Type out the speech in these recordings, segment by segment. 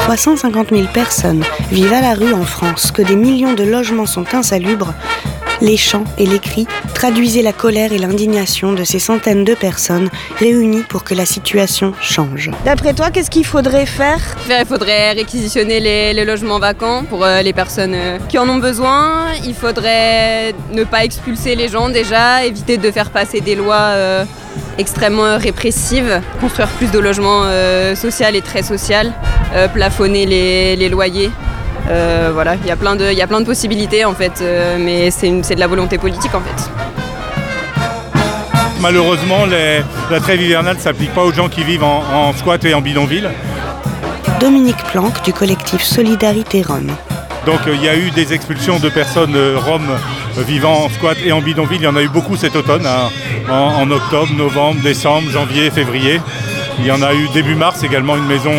350 000 personnes vivent à la rue en France, que des millions de logements sont insalubres, les chants et les cris traduisaient la colère et l'indignation de ces centaines de personnes réunies pour que la situation change. D'après toi, qu'est-ce qu'il faudrait faire ? Il faudrait réquisitionner les logements vacants pour les personnes qui en ont besoin. Il faudrait ne pas expulser les gens déjà, éviter de faire passer des lois extrêmement répressives, construire plus de logements sociaux et très sociaux, plafonner les loyers. Voilà, il y a plein de possibilités en fait, mais c'est de la volonté politique en fait. Malheureusement, la trêve hivernale ne s'applique pas aux gens qui vivent en squat et en bidonville. Dominique Planck du collectif Solidarité Rome. Donc il y a eu des expulsions de personnes roms vivant en squat et en bidonville. Il y en a eu beaucoup cet automne, en octobre, novembre, décembre, janvier, février. Il y en a eu début mars également une maison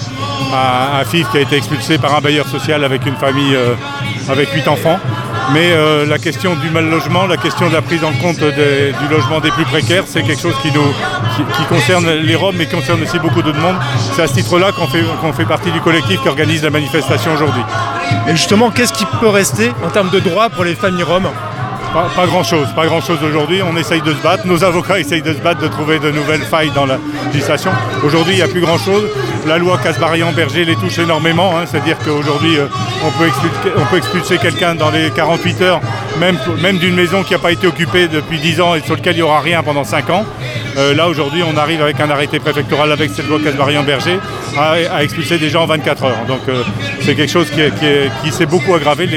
à Fives qui a été expulsée par un bailleur social avec une famille avec 8 enfants. Mais la question du mal logement, la question de la prise en compte du logement des plus précaires, c'est quelque chose qui concerne les Roms mais qui concerne aussi beaucoup d'autres monde. C'est à ce titre-là qu'on fait partie du collectif qui organise la manifestation aujourd'hui. Et justement, qu'est-ce qui peut rester en termes de droits pour les familles roms ? Pas grand-chose aujourd'hui. On essaye de se battre. Nos avocats essayent de se battre, de trouver de nouvelles failles dans la législation. Aujourd'hui, il n'y a plus grand-chose. La loi Kasbarian-Berger les touche énormément. C'est-à-dire qu'aujourd'hui, on peut expulser quelqu'un dans les 48 heures, même d'une maison qui n'a pas été occupée depuis 10 ans et sur laquelle il n'y aura rien pendant 5 ans. Là, aujourd'hui, on arrive avec un arrêté préfectoral avec cette loi Kasbarian-Berger à expulser des gens en 24 heures. Donc, c'est quelque chose qui s'est beaucoup aggravé.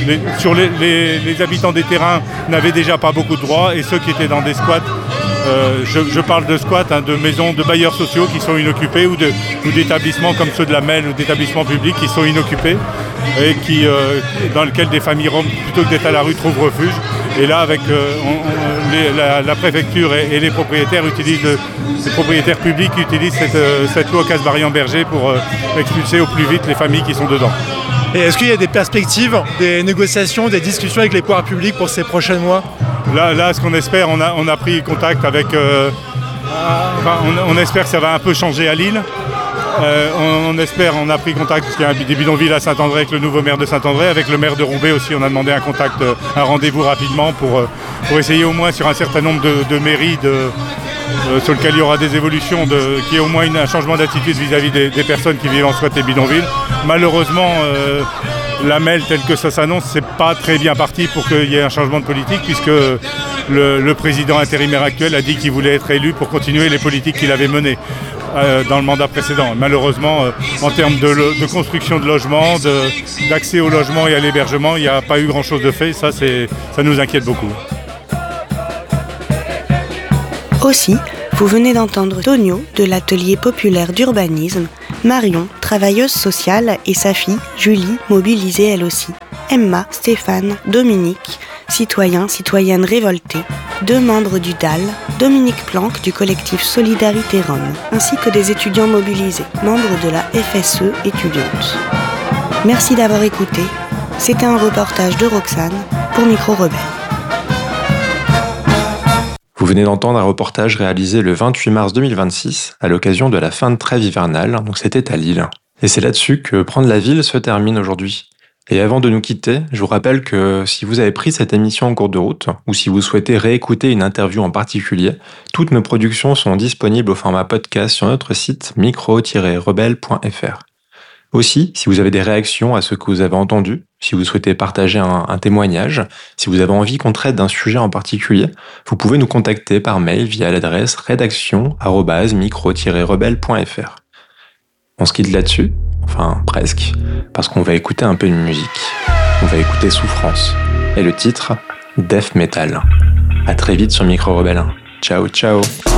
Les habitants des terrains n'avaient déjà pas beaucoup de droits et ceux qui étaient dans des squats, je parle de squats, de maisons de bailleurs sociaux qui sont inoccupés ou d'établissements comme ceux de la MEL ou d'établissements publics qui sont inoccupés et dans lesquels des familles roms, plutôt que d'être à la rue, trouvent refuge. Et là, avec la préfecture et les propriétaires les propriétaires publics utilisent cette loi Kasbarian-Berger pour expulser au plus vite les familles qui sont dedans. Et est-ce qu'il y a des perspectives, des négociations, des discussions avec les pouvoirs publics pour ces prochains mois ? Là, ce qu'on espère, on a pris contact avec... on espère que ça va un peu changer à Lille. On a pris contact, parce qu'il y a des bidonvilles à Saint-André avec le nouveau maire de Saint-André, avec le maire de Roubaix aussi. On a demandé un rendez-vous rapidement pour essayer au moins sur un certain nombre de mairies sur lequel il y aura des évolutions, qu'il y ait au moins un changement d'attitude vis-à-vis des personnes qui vivent en squat et bidonville. Malheureusement, la MEL telle que ça s'annonce, c'est pas très bien parti pour qu'il y ait un changement de politique, puisque le président intérimaire actuel a dit qu'il voulait être élu pour continuer les politiques qu'il avait menées dans le mandat précédent. Malheureusement, en termes de construction de logements, d'accès au logement et à l'hébergement, il n'y a pas eu grand-chose de fait. Ça nous inquiète beaucoup. Aussi, vous venez d'entendre Tonio de l'atelier populaire d'urbanisme, Marion, travailleuse sociale, et sa fille, Julie, mobilisée elle aussi, Emma, Stéphane, Dominique, citoyenne révoltés, 2 membres du DAL, Dominique Planck du collectif Solidarité Rome, ainsi que des étudiants mobilisés, membres de la FSE étudiante. Merci d'avoir écouté. C'était un reportage de Roxane pour Micro Rebelle. Vous venez d'entendre un reportage réalisé le 28 mars 2026 à l'occasion de la fin de trêve hivernale, donc c'était à Lille. Et c'est là-dessus que Prendre la ville se termine aujourd'hui. Et avant de nous quitter, je vous rappelle que si vous avez pris cette émission en cours de route, ou si vous souhaitez réécouter une interview en particulier, toutes nos productions sont disponibles au format podcast sur notre site micro-rebelle.fr. Aussi, si vous avez des réactions à ce que vous avez entendu, si vous souhaitez partager un témoignage, si vous avez envie qu'on traite d'un sujet en particulier, vous pouvez nous contacter par mail via l'adresse rédaction@micro-rebelle.fr. On se quitte là-dessus, enfin presque, parce qu'on va écouter un peu de musique. On va écouter Souffrance, et le titre, Death Metal. À très vite sur Micro Rebelle. Ciao, ciao.